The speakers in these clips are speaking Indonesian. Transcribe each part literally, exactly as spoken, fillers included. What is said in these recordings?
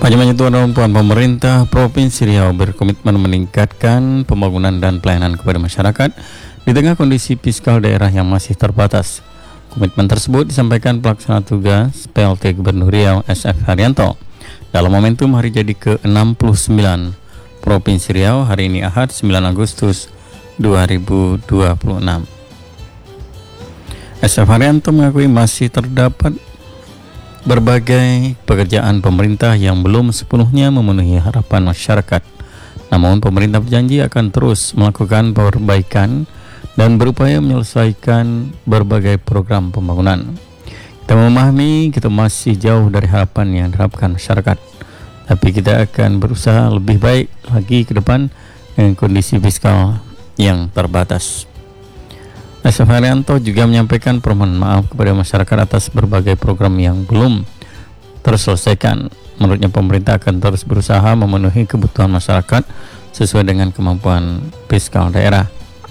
Panjangnya Tuan dan Puan, pemerintah Provinsi Riau berkomitmen meningkatkan pembangunan dan pelayanan kepada masyarakat di tengah kondisi fiskal daerah yang masih terbatas. Komitmen tersebut disampaikan pelaksana tugas P L T Gubernur Riau S F Haryanto dalam momentum hari jadi ke enam puluh sembilan Provinsi Riau hari ini Ahad sembilan Agustus dua ribu dua puluh enam. S F Haryanto mengakui masih terdapat berbagai pekerjaan pemerintah yang belum sepenuhnya memenuhi harapan masyarakat. Namun pemerintah berjanji akan terus melakukan perbaikan dan berupaya menyelesaikan berbagai program pembangunan. Kita memahami kita masih jauh dari harapan yang diharapkan masyarakat, tapi kita akan berusaha lebih baik lagi ke depan dengan kondisi fiskal yang terbatas. S F Haryanto juga menyampaikan permohonan maaf kepada masyarakat atas berbagai program yang belum terselesaikan. Menurutnya pemerintah akan terus berusaha memenuhi kebutuhan masyarakat sesuai dengan kemampuan fiskal daerah.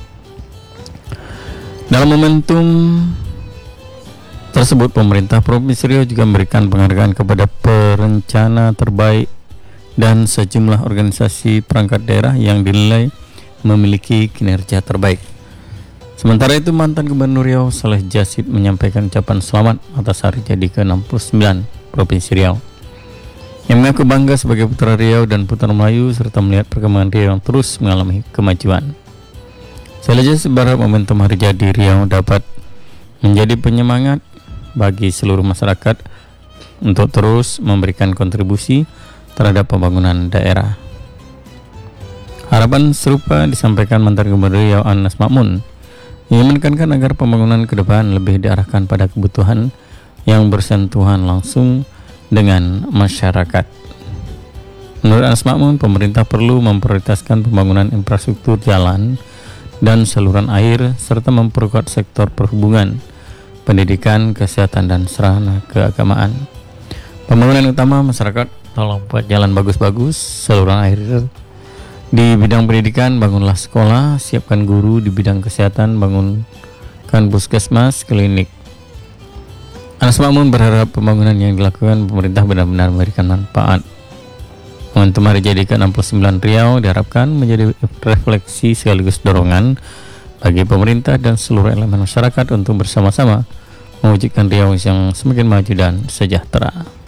Dalam momentum tersebut, pemerintah Provinsi Riau juga memberikan penghargaan kepada perencana terbaik dan sejumlah organisasi perangkat daerah yang dinilai memiliki kinerja terbaik. Sementara itu, mantan Gubernur Riau Saleh Jasid menyampaikan ucapan selamat atas hari jadi ke enam puluh sembilan Provinsi Riau. Yang mengaku bangga sebagai putra Riau dan putra Melayu serta melihat perkembangan Riau yang terus mengalami kemajuan. Saleh Jasid berharap momentum hari jadi Riau dapat menjadi penyemangat bagi seluruh masyarakat untuk terus memberikan kontribusi terhadap pembangunan daerah. Harapan serupa disampaikan mantan Gubernur Riau Anas Makmun. Ia menekankan agar pembangunan ke depan lebih diarahkan pada kebutuhan yang bersentuhan langsung dengan masyarakat. Menurut Anas Makmun, pemerintah perlu memprioritaskan pembangunan infrastruktur jalan dan saluran air serta memperkuat sektor perhubungan, pendidikan, kesehatan, dan sarana keagamaan. Pembangunan utama masyarakat tolong buat jalan bagus-bagus, saluran air di bidang pendidikan, bangunlah sekolah, siapkan guru di bidang kesehatan, bangunkan puskesmas, klinik. Anas Makmun berharap pembangunan yang dilakukan pemerintah benar-benar memberikan manfaat. Momentum hari jadi ke enam puluh sembilan Riau diharapkan menjadi refleksi sekaligus dorongan bagi pemerintah dan seluruh elemen masyarakat untuk bersama-sama mewujudkan Riau yang semakin maju dan sejahtera.